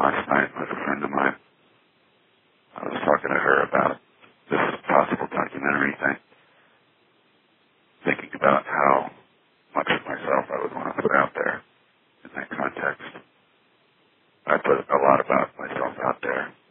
last night with a friend of mine. I was talking to her about this possible documentary thing, thinking about how much of myself I would want to put out there in that context. I put a lot about myself out there